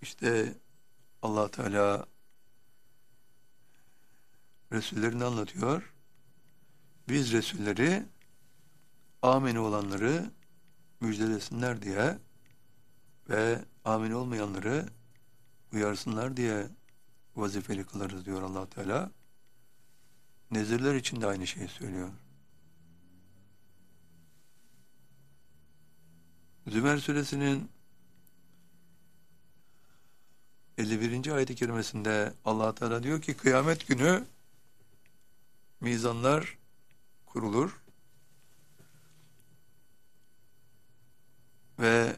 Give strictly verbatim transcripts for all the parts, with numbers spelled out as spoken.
İşte Allah Teala Resullerini anlatıyor. Biz Resulleri ameni olanları müjdelesinler diye ve ameni olmayanları uyarsınlar diye vazifeli kılarız diyor Allah Teala. Nezirler için de aynı şeyi söylüyor. Zümer suresinin elli birinci ayet-i kerimesinde Allah Teala diyor ki kıyamet günü mizanlar kurulur ve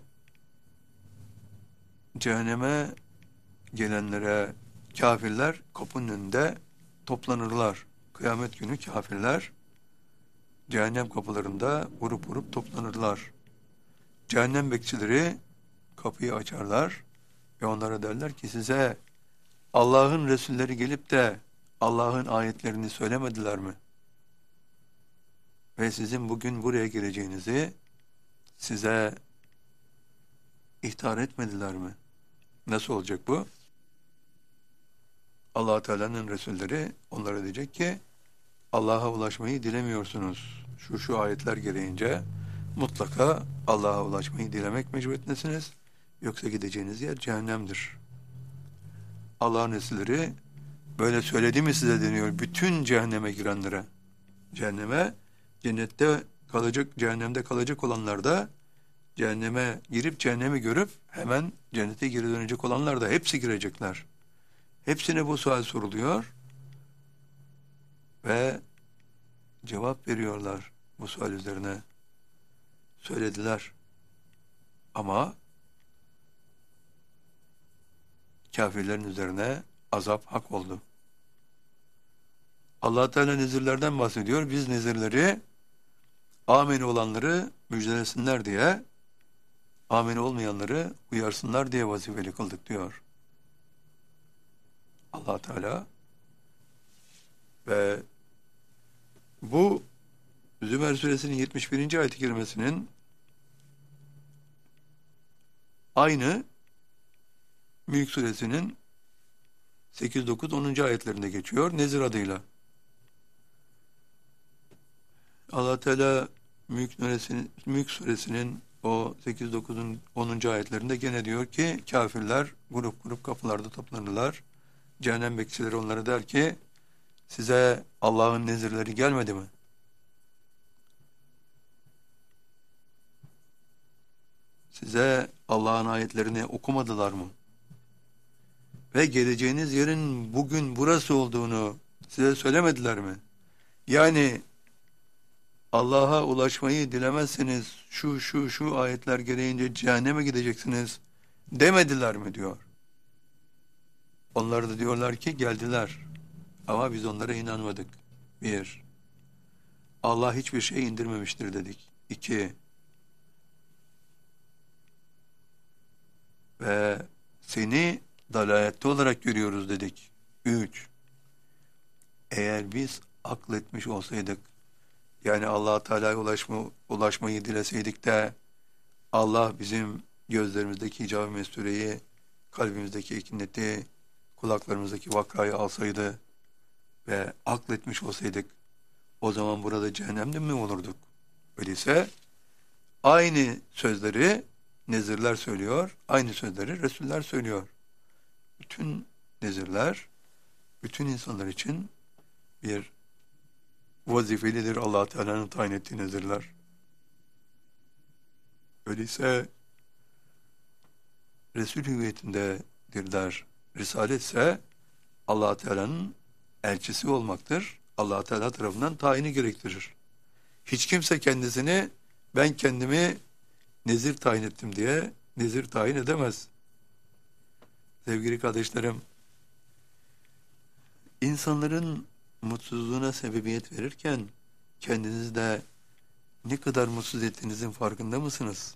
cehenneme gelenlere kafirler kapının önünde toplanırlar. Kıyamet günü kafirler cehennem kapılarında vurup vurup toplanırlar. Cehennem bekçileri kapıyı açarlar ve onlara derler ki size Allah'ın Resulleri gelip de Allah'ın ayetlerini söylemediler mi? Ve sizin bugün buraya geleceğinizi size ihtar etmediler mi? Nasıl olacak bu? Allah Teala'nın Resulleri onlara diyecek ki Allah'a ulaşmayı dilemiyorsunuz. Şu şu ayetler gereğince mutlaka Allah'a ulaşmayı dilemek mecburiyetindesiniz. Yoksa gideceğiniz yer cehennemdir. Allah'ın Resulleri böyle söyledi mi size deniyor bütün cehenneme girenlere. Cehenneme, cennette kalacak, cehennemde kalacak olanlar da cehenneme girip cehennemi görüp hemen cennete geri dönecek olanlar da hepsi girecekler. Hepsine bu sual soruluyor ve cevap veriyorlar bu sual üzerine. Söylediler. Ama kafirlerin üzerine azap hak oldu. Allah Teala nezirlerden bahsediyor. Biz nezirleri ameni olanları müjdelesinler diye, ameni olmayanları uyarsınlar diye vazifeli kıldık diyor Allah Teala. Ve bu Zümer suresinin yetmiş birinci ayet-i kerimesinin aynı Mülk suresinin sekiz, dokuz, onuncu ayetlerinde geçiyor Nezir adıyla. Allah Teala Mülk suresinin, Mülk suresinin o sekiz, dokuz, onuncu ayetlerinde gene diyor ki kafirler grup grup kapılarda toplanırlar. Cehennem bekçileri onlara der ki size Allah'ın nezirleri gelmedi mi? Size Allah'ın ayetlerini okumadılar mı? Ve geleceğiniz yerin bugün burası olduğunu size söylemediler mi? Yani Allah'a ulaşmayı dilemezseniz şu şu şu ayetler gereğince cehenneme gideceksiniz demediler mi diyor. Onlar da diyorlar ki geldiler ama biz onlara inanmadık. Bir, Allah hiçbir şey indirmemiştir dedik. İki, ve seni dalalette olarak görüyoruz dedik. Üç, eğer biz akletmiş olsaydık, yani Allah Teala'ya ulaşma, ulaşmayı dileseydik de Allah bizim gözlerimizdeki icab-ı mestureyi, kalbimizdeki ikinleti, kulaklarımızdaki vakayı alsaydı ve akletmiş olsaydık, o zaman burada cehennemde mi olurduk? Öyleyse aynı sözleri nezirler söylüyor, aynı sözleri Resuller söylüyor. Bütün nezirler, bütün insanlar için bir vazifelidir Allah Teala'nın tayin ettiği nezirler. Öyleyse Resul hüviyetindedirler. Risalet ise Allah Teala'nın elçisi olmaktır. Allah Teala tarafından tayini gerektirir. Hiç kimse kendisini ben kendimi nezir tayin ettim diye nezir tayin edemez. Sevgili kardeşlerim, insanların mutsuzluğuna sebebiyet verirken kendinizi de ne kadar mutsuz ettiğinizin farkında mısınız?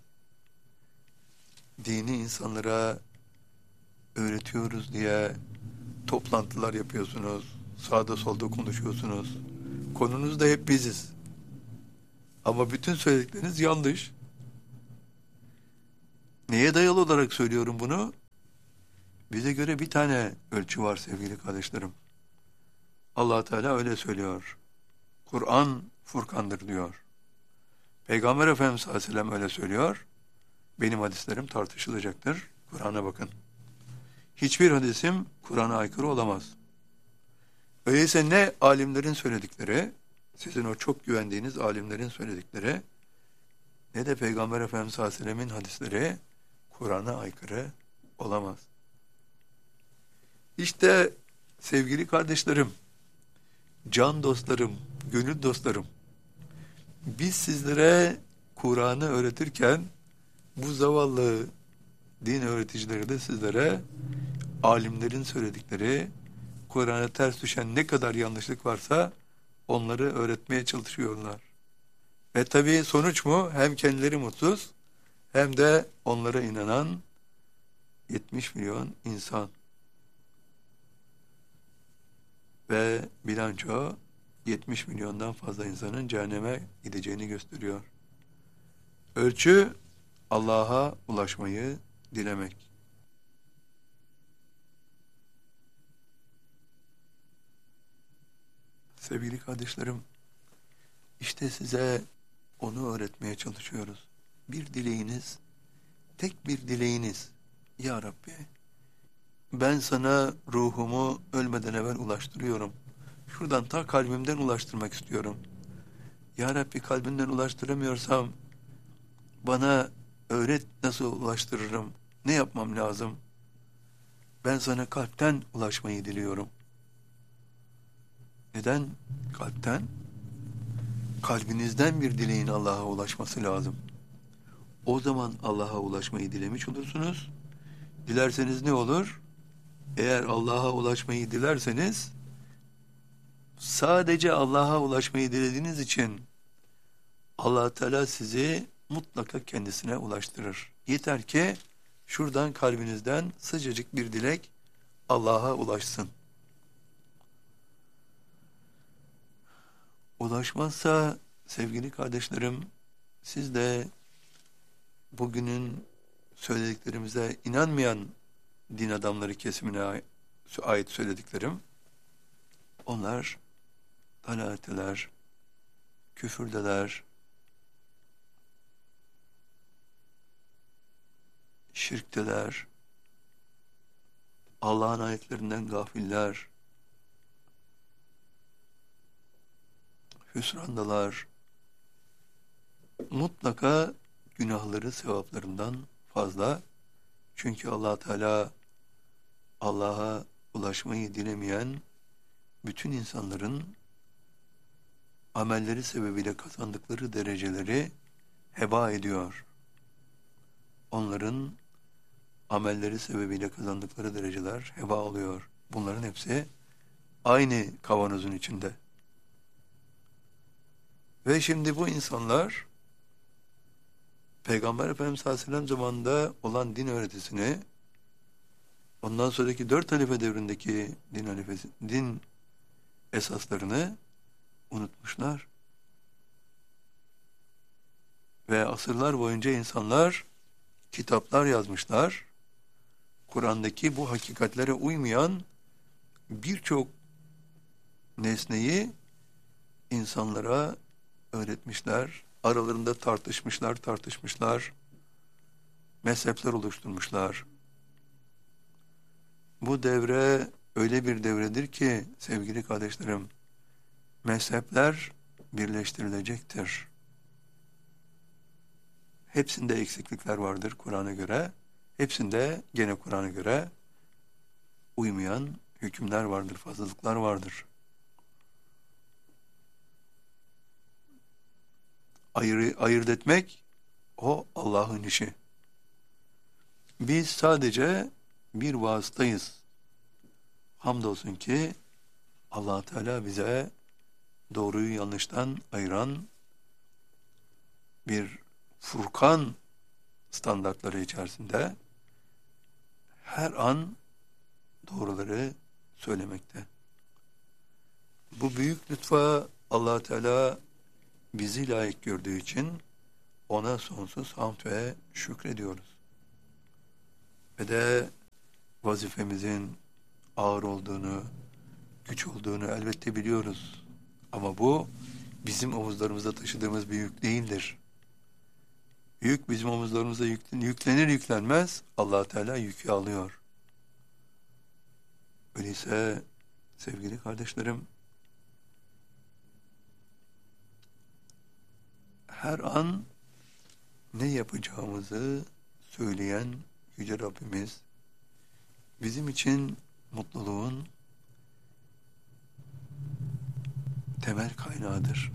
Dini insanlara öğretiyoruz diye toplantılar yapıyorsunuz, sağda solda konuşuyorsunuz. Konunuz da hep biziz. Ama bütün söyledikleriniz yanlış. Neye dayalı olarak söylüyorum bunu? Bize göre bir tane ölçü var sevgili kardeşlerim. Allah Teala öyle söylüyor. Kur'an Furkan'dır diyor. Peygamber Efendimiz sallallahu aleyhi ve sellem öyle söylüyor. Benim hadislerim tartışılacaktır. Kur'an'a bakın. Hiçbir hadisim Kur'an'a aykırı olamaz. Öyleyse ne alimlerin söyledikleri, sizin o çok güvendiğiniz alimlerin söyledikleri, ne de Peygamber Efendimiz sallallahu aleyhi ve sellemin hadisleri Kur'an'a aykırı olamaz. İşte sevgili kardeşlerim, can dostlarım, gönül dostlarım, biz sizlere Kur'an'ı öğretirken bu zavallı din öğreticileri de sizlere alimlerin söyledikleri, Kur'an'a ters düşen ne kadar yanlışlık varsa onları öğretmeye çalışıyorlar. Ve tabii sonuç mu? Hem kendileri mutsuz hem de onlara inanan yetmiş milyon insan. Ve bilanço yetmiş milyondan fazla insanın cehenneme gideceğini gösteriyor. Ölçü Allah'a ulaşmayı dilemek. Sevgili kardeşlerim, işte size onu öğretmeye çalışıyoruz. Bir dileğiniz, tek bir dileğiniz, Ya Rabbi, ben sana ruhumu ölmeden evvel ulaştırıyorum. Şuradan ta kalbimden ulaştırmak istiyorum. Ya Rabbi, kalbimden ulaştıramıyorsam bana öğret, nasıl ulaştırırım, ne yapmam lazım? Ben sana kalpten ulaşmayı diliyorum. Neden kalpten? Kalbinizden bir dileğin Allah'a ulaşması lazım. O zaman Allah'a ulaşmayı dilemiş olursunuz. Dilerseniz ne olur? Eğer Allah'a ulaşmayı dilerseniz, sadece Allah'a ulaşmayı dilediğiniz için Allah Teala sizi mutlaka kendisine ulaştırır. Yeter ki şuradan kalbinizden sıcacık bir dilek Allah'a ulaşsın. Ulaşmazsa sevgili kardeşlerim, siz de bugünün söylediklerimize inanmayan din adamları kesimine ait söylediklerim, onlar dalaletteler, küfürdeler, şirkteler, Allah'ın ayetlerinden gafiller, hüsrandalar, mutlaka günahları sevaplarından fazla. Çünkü Allah Teala Allah'a ulaşmayı dilemeyen bütün insanların amelleri sebebiyle kazandıkları dereceleri heba ediyor. Onların amelleri sebebiyle kazandıkları dereceler heba oluyor. Bunların hepsi aynı kavanozun içinde. Ve şimdi bu insanlar Peygamber Efendimiz sallallahu aleyhi ve sellem zamanında olan din öğretisini, ondan sonraki dört halife devrindeki din, halifesi, din esaslarını unutmuşlar. Ve asırlar boyunca insanlar kitaplar yazmışlar. Kur'an'daki bu hakikatlere uymayan birçok nesneyi insanlara öğretmişler. Aralarında tartışmışlar, tartışmışlar. Mezhepler oluşturmuşlar. Bu devre öyle bir devredir ki sevgili kardeşlerim, mezhepler birleştirilecektir. Hepsinde eksiklikler vardır Kur'an'a göre. Hepsinde gene Kur'an'a göre uymayan hükümler vardır, fazlalıklar vardır. Ayır, ayırt etmek o Allah'ın işi. Biz sadece bir vasıtayız. Hamdolsun ki Allah Teala bize doğruyu yanlıştan ayıran bir Furkan standartları içerisinde her an doğruları söylemekte. Bu büyük lütfa Allah Teala bizi layık gördüğü için ona sonsuz hamd ve şükrediyoruz. Ve de vazifemizin ağır olduğunu, güç olduğunu elbette biliyoruz. Ama bu bizim omuzlarımızda taşıdığımız bir yük değildir. Yük bizim omuzlarımıza yüklenir yüklenmez Allah Teala yükü alıyor. Öyleyse sevgili kardeşlerim, her an ne yapacağımızı söyleyen Yüce Rabbimiz bizim için mutluluğun temel kaynağıdır.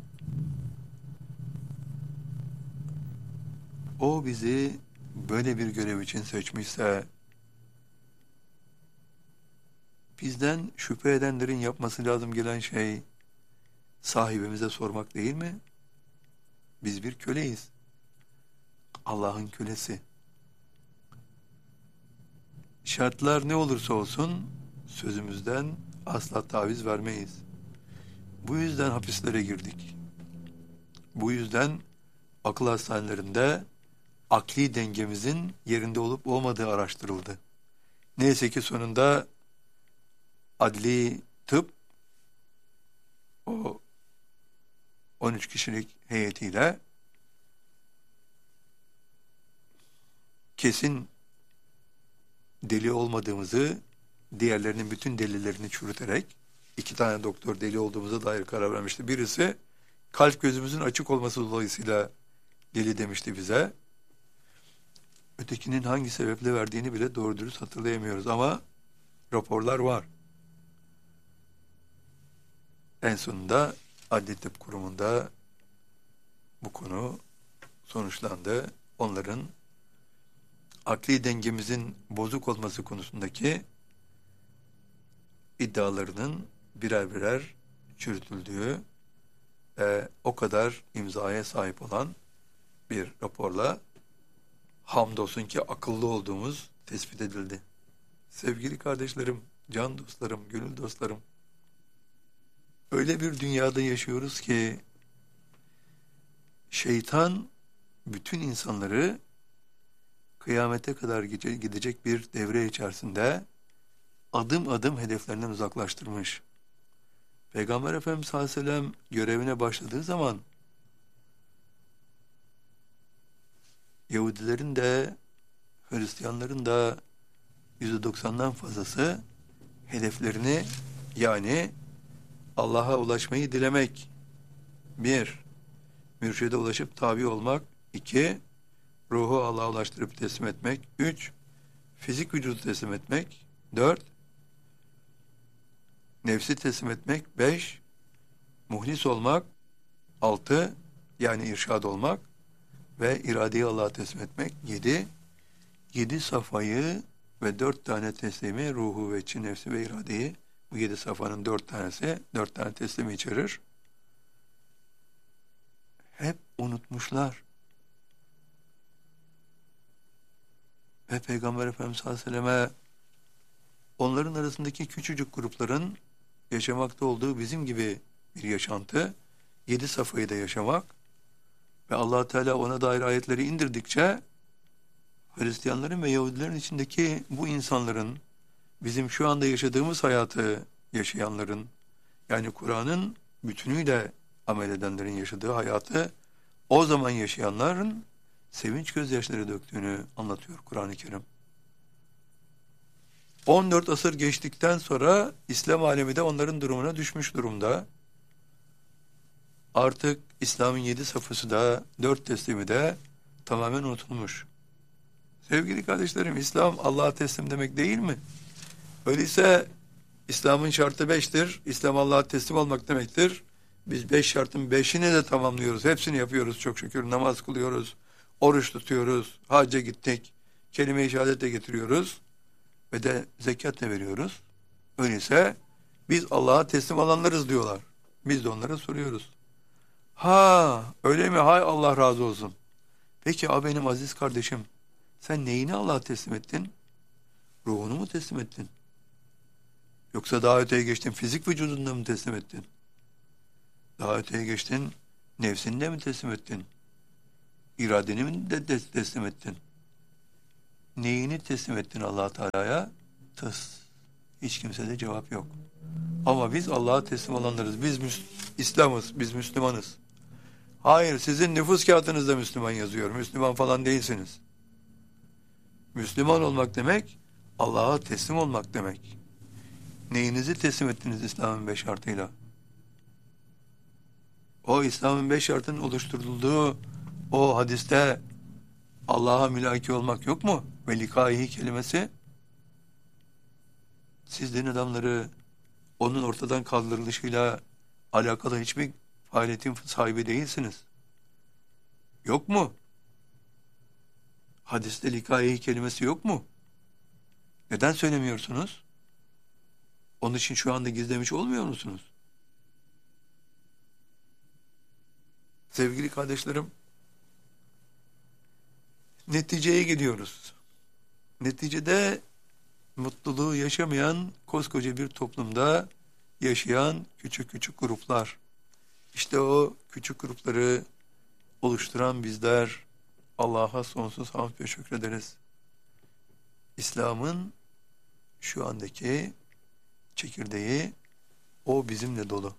O bizi böyle bir görev için seçmişse, bizden şüphe edenlerin yapması lazım gelen şey sahibimize sormak değil mi? Biz bir köleyiz. Allah'ın kölesi. Şartlar ne olursa olsun sözümüzden asla taviz vermeyiz. Bu yüzden hapislere girdik. Bu yüzden akıl hastanelerinde akli dengemizin yerinde olup olmadığı araştırıldı. Neyse ki sonunda adli tıp o on üç kişilik heyetiyle kesin deli olmadığımızı, diğerlerinin bütün delillerini çürüterek iki tane doktor deli olduğumuza dair karar vermişti. Birisi kalp gözümüzün açık olması dolayısıyla deli demişti bize. Ötekinin hangi sebeple verdiğini bile doğru dürüst hatırlayamıyoruz ama raporlar var. En sonunda Adli Tıp Kurumu'nda bu konu sonuçlandı. Onların akli dengemizin bozuk olması konusundaki iddialarının birer birer çürütüldüğü ve o kadar imzaya sahip olan bir raporla hamdolsun ki akıllı olduğumuz tespit edildi. Sevgili kardeşlerim, can dostlarım, gönül dostlarım, öyle bir dünyada yaşıyoruz ki şeytan bütün insanları kıyamete kadar gidecek bir devre içerisinde adım adım hedeflerinden uzaklaştırmış. Peygamber Efendimiz sallallahu aleyhi ve sellem görevine başladığı zaman Yahudilerin de Hristiyanların da yüzde doksandan fazlası hedeflerini, yani Allah'a ulaşmayı dilemek, bir, mürşide ulaşıp tabi olmak, iki, ruhu Allah'a ulaştırıp teslim etmek, üç, fizik vücudu teslim etmek, dört, nefsi teslim etmek, beş, muhlis olmak, altı, yani irşad olmak ve iradeyi Allah'a teslim etmek, yedi, yedi safayı ve dört tane teslimi, ruhu ve içi, nefsi ve iradeyi, bu yedi safanın dört tanesi, dört tane teslimi içerir. Hep unutmuşlar. Ve Peygamber Efendimiz sallallahu aleyhi ve selleme onların arasındaki küçücük grupların yaşamakta olduğu bizim gibi bir yaşantı, yedi safhayı da yaşamak ve Allah Teala ona dair ayetleri indirdikçe Hristiyanların ve Yahudilerin içindeki bu insanların, bizim şu anda yaşadığımız hayatı yaşayanların, yani Kur'an'ın bütünüyle amel edenlerin yaşadığı hayatı o zaman yaşayanların sevinç gözyaşları döktüğünü anlatıyor Kur'an-ı Kerim. on dört asır geçtikten sonra İslam alemi de onların durumuna düşmüş durumda. Artık İslam'ın yedi safhası da, dört teslimi de tamamen unutulmuş. Sevgili kardeşlerim, İslam Allah'a teslim demek değil mi? Öyleyse İslam'ın şartı beştir. İslam Allah'a teslim olmak demektir. Biz beş şartın beşini de tamamlıyoruz. Hepsini yapıyoruz çok şükür. Namaz kılıyoruz, oruç tutuyoruz, hacca gittik, kelime-i şehadet de getiriyoruz ve de zekat da veriyoruz. Öyleyse biz Allah'a teslim olanlarız diyorlar. Biz de onlara soruyoruz. Ha, öyle mi? Hay Allah razı olsun. Peki a benim aziz kardeşim, sen neyini Allah'a teslim ettin? Ruhunu mu teslim ettin? Yoksa daha öteye geçtin, fizik vücudunda mı teslim ettin? Daha öteye geçtin, nefsini de mi teslim ettin? İradeni mi de teslim ettin? neyini teslim ettin Allah Teala'ya? Tıs. Hiç kimsede cevap yok. Ama biz Allah'a teslim olanlarız. Biz Müs- İslam'ız, biz Müslümanız. Hayır, sizin nüfus kağıdınızda Müslüman yazıyor. Müslüman falan değilsiniz. Müslüman olmak demek, Allah'a teslim olmak demek. Neyinizi teslim ettiniz İslam'ın beş şartıyla? O İslam'ın beş şartının oluşturulduğu o hadiste Allah'a mülaki olmak yok mu? Ve likaihi kelimesi. Siz din adamları onun ortadan kaldırılışıyla alakalı hiçbir faaliyetin sahibi değilsiniz. Yok mu? Hadiste likaihi kelimesi yok mu? Neden söylemiyorsunuz? Onun için şu anda gizlemiş olmuyor musunuz? Sevgili kardeşlerim, neticeye gidiyoruz. Neticede mutluluğu yaşamayan koskoca bir toplumda yaşayan küçük küçük gruplar. İşte o küçük grupları oluşturan bizler Allah'a sonsuz hamd ve şükrederiz. İslam'ın şu andaki çekirdeği o bizimle dolu.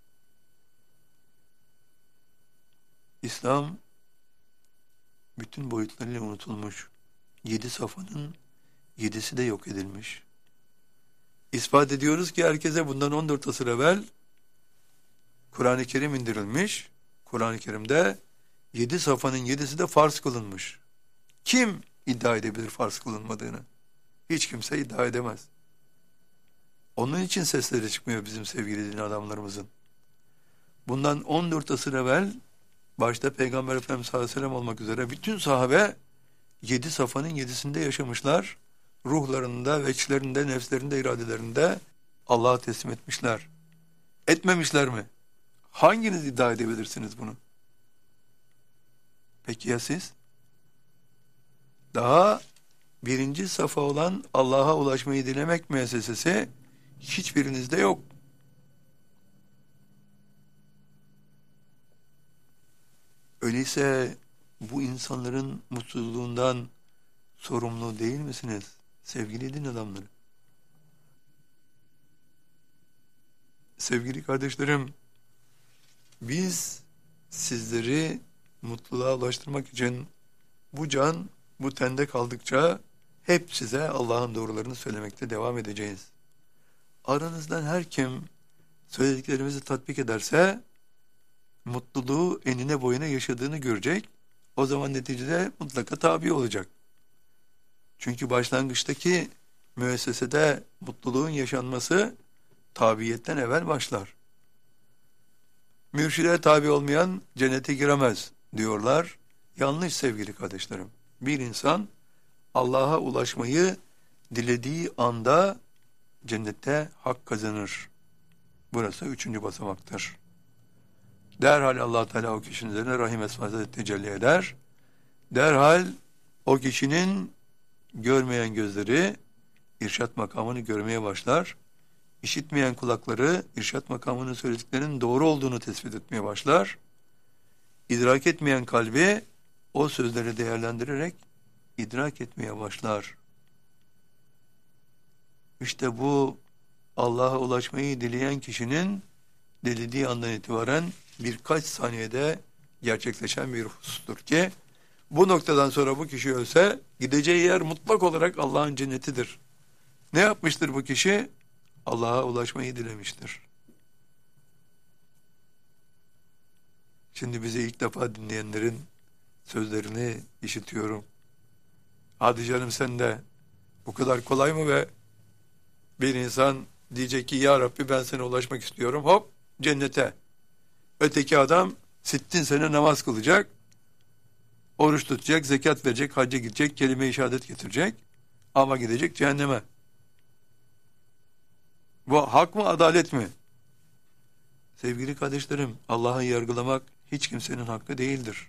İslam bütün boyutlarıyla unutulmuş. Yedi safhanın yedisi de yok edilmiş. İspat ediyoruz ki herkese bundan on dört asır evvel Kur'an-ı Kerim indirilmiş. Kur'an-ı Kerim'de yedi safhanın yedisi de farz kılınmış. Kim iddia edebilir farz kılınmadığını? Hiç kimse iddia edemez. Onun için sesleri çıkmıyor bizim sevgili din adamlarımızın. Bundan on dört asır evvel başta Peygamber Efendimiz sallallahu aleyhi ve sellem olmak üzere bütün sahabe yedi safhanın yedisinde yaşamışlar. Ruhlarında, veçlerinde, nefslerinde, iradelerinde Allah'a teslim etmişler. Etmemişler mi? Hanginiz iddia edebilirsiniz bunu? Peki ya siz? Daha birinci safa olan Allah'a ulaşmayı dilemek müessesesi hiçbirinizde yok. Öyleyse bu insanların mutsuzluğundan sorumlu değil misiniz sevgili din adamları? Sevgili kardeşlerim, biz sizleri mutluluğa ulaştırmak için bu can, bu tende kaldıkça hep size Allah'ın doğrularını söylemekte devam edeceğiz. Aranızdan her kim söylediklerimizi tatbik ederse mutluluğu enine boyuna yaşadığını görecek. O zaman neticede mutlaka tabi olacak. Çünkü başlangıçtaki müessesede mutluluğun yaşanması tabiiyetten evvel başlar. Mürşide tabi olmayan cennete giremez diyorlar. Yanlış sevgili kardeşlerim. Bir insan Allah'a ulaşmayı dilediği anda cennette hak kazanır. Burası üçüncü basamaktır. Derhal Allah Teala o kişinin üzerine rahim esması tecelli eder. Derhal o kişinin görmeyen gözleri irşat makamını görmeye başlar. İşitmeyen kulakları irşat makamının söylediklerinin doğru olduğunu tespit etmeye başlar. İdrak etmeyen kalbi o sözleri değerlendirerek idrak etmeye başlar. İşte bu Allah'a ulaşmayı dileyen kişinin dilediği andan itibaren birkaç saniyede gerçekleşen bir husustur ki bu noktadan sonra bu kişi ölse gideceği yer mutlak olarak Allah'ın cennetidir. Ne yapmıştır bu kişi? Allah'a ulaşmayı dilemiştir. Şimdi bizi ilk defa dinleyenlerin sözlerini işitiyorum. Hadi canım sen de bu kadar kolay mı be? Bir insan diyecek ki ya Rabbi ben sana ulaşmak istiyorum. Hop cennete. Öteki adam sittin sene namaz kılacak. Oruç tutacak, zekat verecek, hacca gidecek, kelime-i şehadet getirecek. Ama gidecek cehenneme. Bu hak mı, adalet mi? Sevgili kardeşlerim, Allah'ı yargılamak hiç kimsenin hakkı değildir.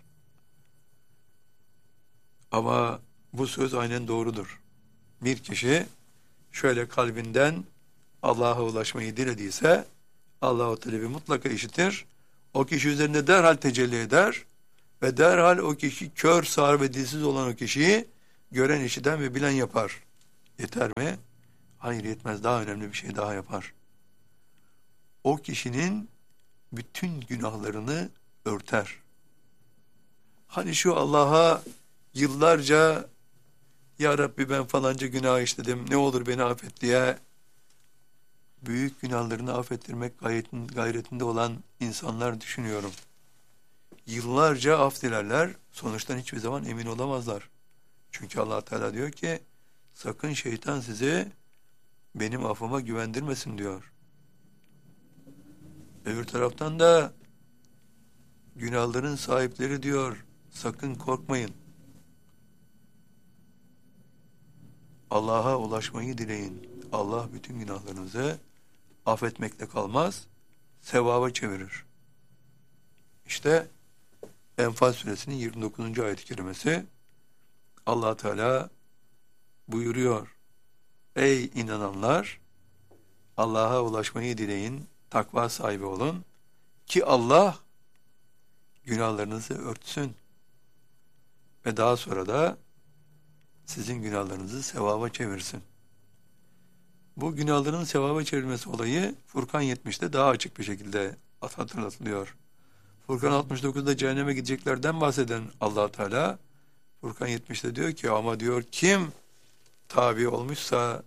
Ama bu söz aynen doğrudur. Bir kişi şöyle kalbinden Allah'a ulaşmayı dilediyse Allah o talebi mutlaka işitir. O kişi üzerinde derhal tecelli eder ve derhal o kişi kör, sağır ve dilsiz olan o kişiyi gören işiten ve bilen yapar. Yeter mi? Hayır, yetmez. Daha önemli bir şey daha yapar. O kişinin bütün günahlarını örter. Hani şu Allah'a yıllarca "Ya Rabbi, ben falanca günah işledim, ne olur beni affet" diye büyük günahlarını affettirmek gayretin, gayretinde olan insanlar düşünüyorum. Yıllarca af dilerler, sonuçtan hiçbir zaman emin olamazlar. Çünkü Allah Teala diyor ki, sakın şeytan sizi benim affıma güvendirmesin diyor. Öbür taraftan da günahların sahipleri diyor, sakın korkmayın. Allah'a ulaşmayı dileyin. Allah bütün günahlarınızı affetmekle kalmaz, sevaba çevirir. İşte Enfal suresinin yirmi dokuzuncu ayet-i kerimesi, Allah Teala buyuruyor: Ey inananlar! Allah'a ulaşmayı dileyin, takva sahibi olun ki Allah günahlarınızı örtsün. Ve daha sonra da sizin günahlarınızı sevaba çevirsin. Bu günahların sevaba çevrilmesi olayı Furkan yetmişte daha açık bir şekilde hatırlatılıyor. Furkan altmış dokuzda cehenneme gideceklerden bahseden Allah Teala Furkan yetmişte diyor ki, ama diyor kim tabi olmuşsa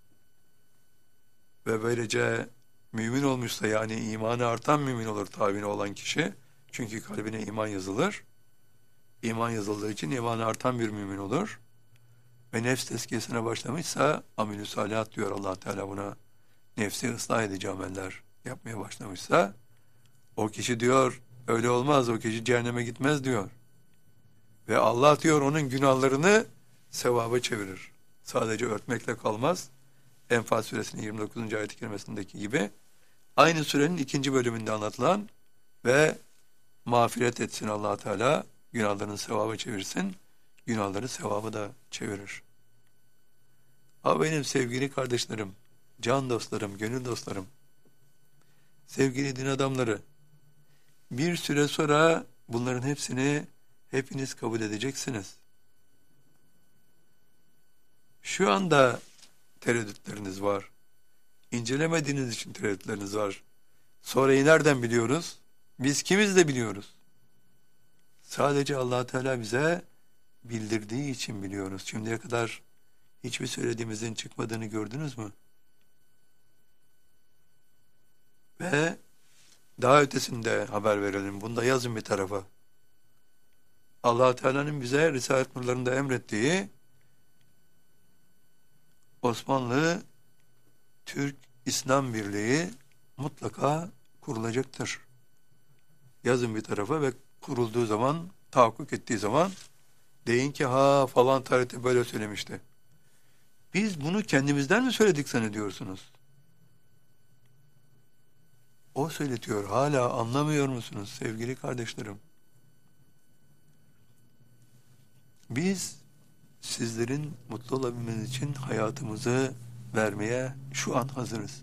ve böylece mümin olmuşsa, yani imanı artan mümin olur tabine olan kişi. Çünkü kalbine iman yazılır. İman yazıldığı için imanı artan bir mümin olur. Ve nefs tezkiyesine başlamışsa, amel-i salihat diyor Allah Teala buna, nefsi ıslah edici ameller yapmaya başlamışsa, o kişi diyor öyle olmaz, o kişi cehenneme gitmez diyor. Ve Allah diyor onun günahlarını sevaba çevirir. Sadece örtmekle kalmaz. Enfal suresinin yirmi dokuzuncu ayet-i kerimesindeki gibi, aynı surenin ikinci bölümünde anlatılan ve mağfiret etsin Allah Teala, günahlarını sevaba çevirsin, günahları sevabı da çevirir. Ha benim sevgili kardeşlerim, can dostlarım, gönül dostlarım, sevgili din adamları, bir süre sonra bunların hepsini hepiniz kabul edeceksiniz. Şu anda tereddütleriniz var. İncelemediğiniz için tereddütleriniz var. Sonrayı nereden biliyoruz? Biz kimiz de biliyoruz. Sadece Allah Teala bize bildirdiği için biliyoruz. Şimdiye kadar hiçbir söylediğimizin çıkmadığını gördünüz mü? Ve daha ötesinde haber verelim. Bunu da yazın bir tarafa. Allah Teala'nın bize Risalet nurlarında emrettiği Osmanlı Türk İslam Birliği mutlaka kurulacaktır. Yazın bir tarafa ve kurulduğu zaman, tahakkuk ettiği zaman deyin ki ha falan tarihte böyle söylemişti. Biz bunu kendimizden mi söyledik zannediyorsunuz? O söyletiyor. Hala anlamıyor musunuz sevgili kardeşlerim? Biz sizlerin mutlu olabilmeniz için hayatımızı vermeye şu an hazırız.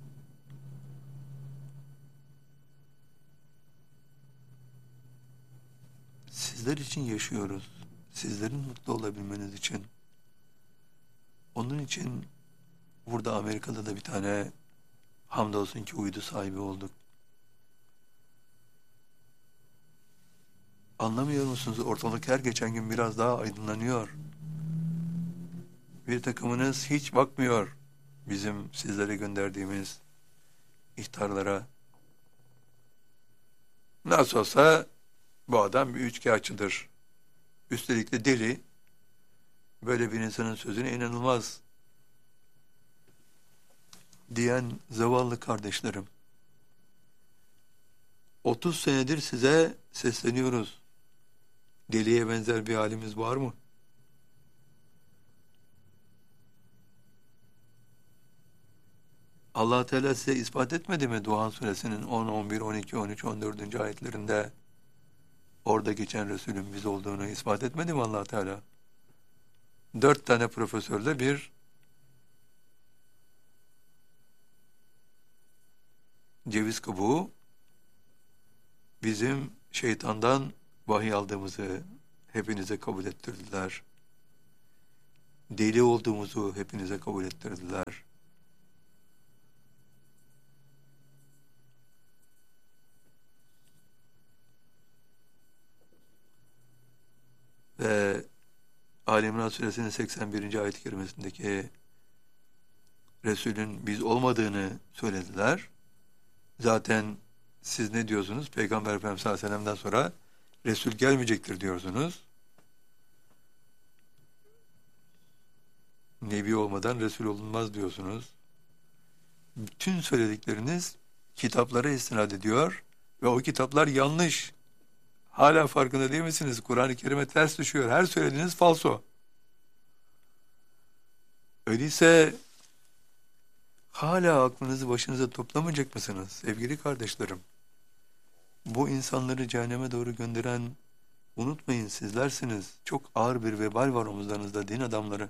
Sizler için yaşıyoruz. Sizlerin mutlu olabilmeniz için. Onun için burada Amerika'da da bir tane hamdolsun ki uydu sahibi olduk. Anlamıyor musunuz? Ortalık her geçen gün biraz daha aydınlanıyor. Bir takımınız hiç bakmıyor bizim sizlere gönderdiğimiz ihtarlara. Nasıl olsa bu adam bir üçkağıtçıdır. Üstelik de deli. Böyle bir insanın sözüne inanılmaz diyen zavallı kardeşlerim. otuz senedir size sesleniyoruz. Deliye benzer bir halimiz var mı? Allah Teala size ispat etmedi mi Duhan suresinin on, on bir, on iki, on üç, on dördüncü ayetlerinde orada geçen Resulün biz olduğunu ispat etmedi mi Allah Teala? Dört tane profesörle bir ceviz kabuğu bizim şeytandan vahiy aldığımızı hepinize kabul ettirdiler. deli olduğumuzu hepinize kabul ettirdiler. Ve Ali İmran Suresinin seksen birinci ayet-i kerimesindeki Resulün biz olmadığını söylediler. Zaten siz ne diyorsunuz? Peygamber Efendimiz sallallahu aleyhi ve sellem'den sonra Resul gelmeyecektir diyorsunuz. Nebi olmadan Resul olunmaz diyorsunuz. Bütün söyledikleriniz kitaplara istinad ediyor ve o kitaplar yanlış. Hala farkında değil misiniz? Kur'an-ı Kerim'e ters düşüyor. Her söylediğiniz falso. Öyleyse hala aklınızı başınıza toplamayacak mısınız sevgili kardeşlerim? Bu insanları cehenneme doğru gönderen, unutmayın sizlersiniz. Çok ağır bir vebal var omuzlarınızda din adamları.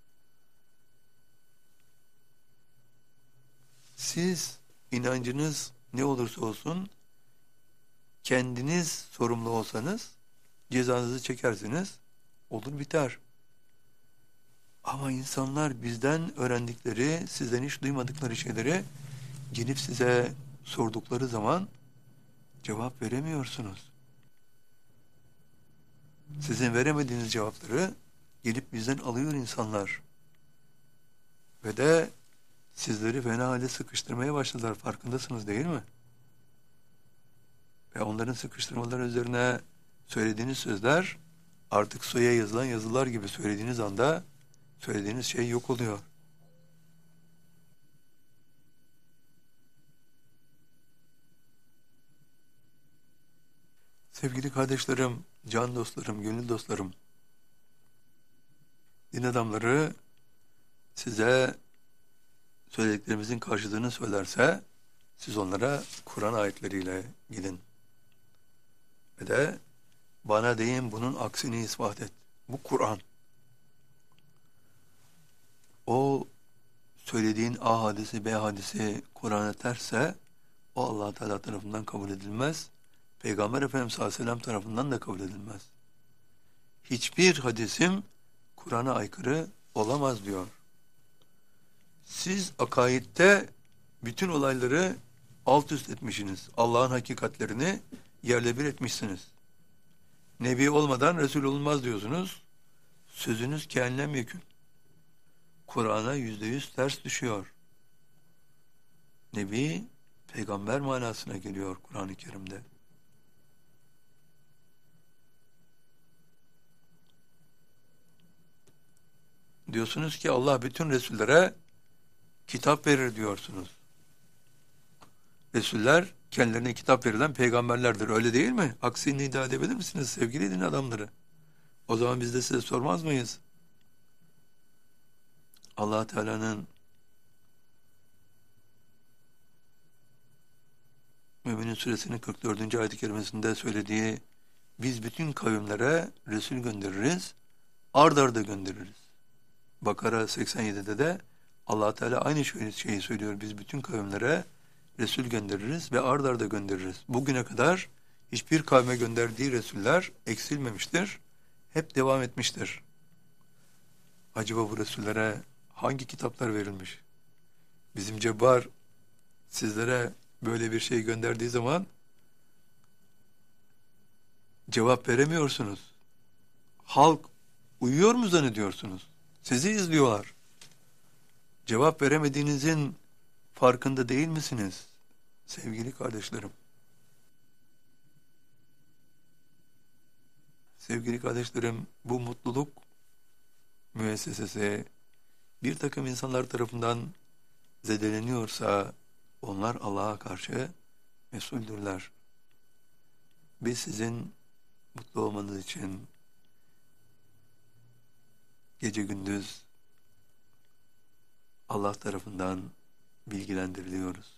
Siz inancınız ne olursa olsun kendiniz sorumlu olsanız cezanızı çekersiniz, olur biter. Ama insanlar bizden öğrendikleri, sizden hiç duymadıkları şeyleri gelip size sordukları zaman cevap veremiyorsunuz. Sizin veremediğiniz cevapları gelip bizden alıyor insanlar. Ve de sizleri fena halde sıkıştırmaya başladılar. Farkındasınız değil mi? Ve onların sıkıştırmaları üzerine söylediğiniz sözler artık suya yazılan yazılar gibi söylediğiniz anda söylediğiniz şey yok oluyor. Sevgili kardeşlerim, can dostlarım, gönül dostlarım, din adamları size söylediklerimizin karşılığını söylerse siz onlara Kur'an ayetleriyle gidin. Ve de bana deyin bunun aksini ispat et. Bu Kur'an. O söylediğin A hadisi, B hadisi Kur'an'a tersse o Allah Teala tarafından kabul edilmez. Peygamber Efendimiz sallallahu aleyhi ve sellem tarafından da kabul edilmez. Hiçbir hadisim Kur'an'a aykırı olamaz diyor. Siz akaidde bütün olayları alt üst etmişsiniz. Allah'ın hakikatlerini yerle bir etmişsiniz. Nebi olmadan Resul olunmaz diyorsunuz. Sözünüz kâinle mümkün. Kur'an'a yüzde yüz ters düşüyor. Nebi, peygamber manasına geliyor Kur'an-ı Kerim'de. Diyorsunuz ki Allah bütün Resullere kitap verir diyorsunuz. Resuller kendilerine kitap verilen peygamberlerdir. Öyle değil mi? Aksini iddia edebilir misiniz sevgili din adamları? O zaman biz de size sormaz mıyız? Allah Teala'nın Mü'minin Suresinin kırk dördüncü ayet-i kerimesinde söylediği biz bütün kavimlere Resul göndeririz, ard arda göndeririz. Bakara seksen yedide de Allah Teala aynı şeyi söylüyor. Biz bütün kavimlere Resul göndeririz ve ard arda göndeririz. Bugüne kadar hiçbir kavme gönderdiği Resuller eksilmemiştir. Hep devam etmiştir. Acaba bu Resullere hangi kitaplar verilmiş? Bizim Cebbar sizlere böyle bir şey gönderdiği zaman cevap veremiyorsunuz. Halk uyuyor mu zannediyorsunuz? Sizi izliyorlar. Cevap veremediğinizin farkında değil misiniz? Sevgili kardeşlerim. Sevgili kardeşlerim, bu mutluluk müessesesi bir takım insanlar tarafından zedeleniyorsa onlar Allah'a karşı mesuldürler. Biz sizin mutlu olmanız için gece gündüz Allah tarafından bilgilendiriliyoruz.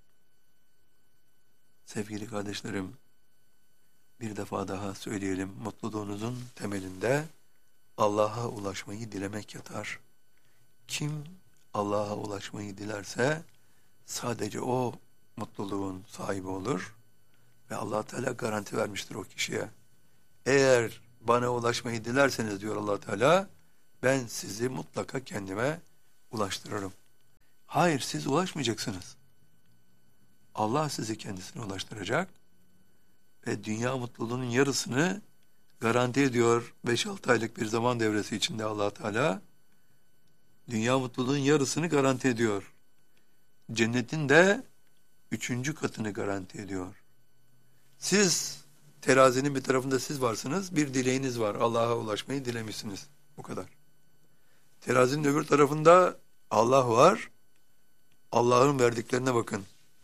Sevgili kardeşlerim, bir defa daha söyleyelim, mutluluğunuzun temelinde Allah'a ulaşmayı dilemek yatar. Kim Allah'a ulaşmayı dilerse sadece o mutluluğun sahibi olur ve Allah Teala garanti vermiştir o kişiye. Eğer bana ulaşmayı dilerseniz diyor Allah Teala, ben sizi mutlaka kendime ulaştırırım. Hayır, siz ulaşmayacaksınız. Allah sizi kendisine ulaştıracak ve dünya mutluluğunun yarısını garanti ediyor. beş altı aylık bir zaman devresi içinde Allah Teala dünya mutluluğunun yarısını garanti ediyor. Cennetin de üçüncü katını garanti ediyor. Siz, terazinin bir tarafında siz varsınız, bir dileğiniz var. Allah'a ulaşmayı dilemişsiniz. Bu kadar. Terazinin öbür tarafında Allah var. Allah'ın verdiklerine bakın.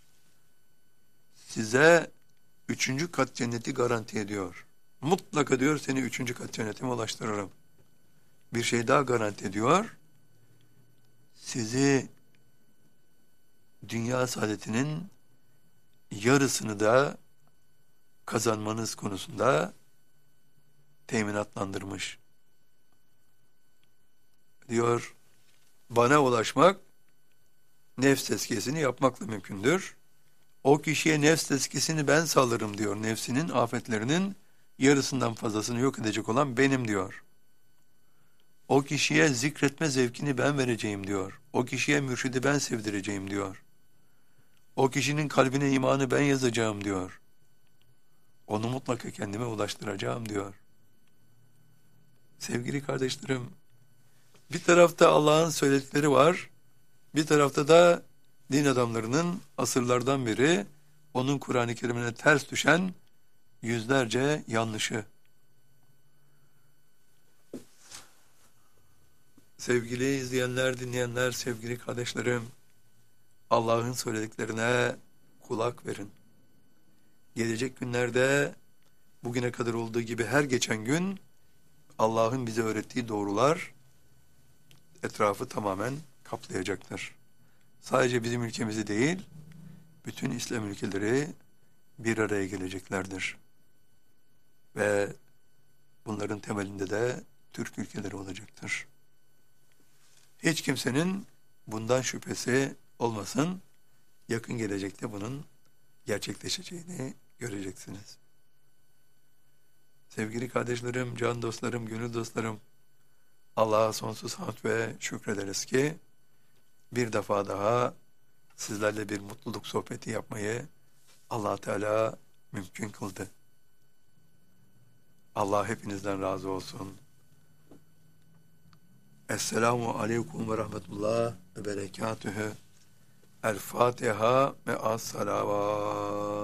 Size üçüncü kat cenneti garanti ediyor. Mutlaka diyor, seni üçüncü kat cennetime ulaştırırım. Bir şey daha garanti ediyor. Sizi dünya saadetinin yarısını da kazanmanız konusunda teminatlandırmış. Diyor, bana ulaşmak nefs tezkiyesini yapmakla mümkündür. O kişiye nefs tezkiyesini ben sağlarım diyor. Nefsinin afetlerinin yarısından fazlasını yok edecek olan benim diyor. O kişiye zikretme zevkini ben vereceğim diyor. O kişiye mürşidi ben sevdireceğim diyor. O kişinin kalbine imanı ben yazacağım diyor. Onu mutlaka kendime ulaştıracağım diyor. Sevgili kardeşlerim, bir tarafta Allah'ın söyledikleri var, bir tarafta da din adamlarının asırlardan beri onun Kur'an-ı Kerim'ine ters düşen yüzlerce yanlışı. Sevgili izleyenler, dinleyenler, sevgili kardeşlerim, Allah'ın söylediklerine kulak verin. Gelecek günlerde bugüne kadar olduğu gibi her geçen gün Allah'ın bize öğrettiği doğrular etrafı tamamen kaplayacaktır. Sadece bizim ülkemizi değil, bütün İslam ülkeleri bir araya geleceklerdir. Ve bunların temelinde de Türk ülkeleri olacaktır. Hiç kimsenin bundan şüphesi olmasın, yakın gelecekte bunun gerçekleşeceğini göreceksiniz. Sevgili kardeşlerim, can dostlarım, gönül dostlarım, Allah'a sonsuz hamd ve şükrederiz ki bir defa daha sizlerle bir mutluluk sohbeti yapmayı Allah Teala mümkün kıldı. Allah hepinizden razı olsun. Esselamu aleyküm ve rahmetullah ve berekatühü. El Fatiha ve as-salavat.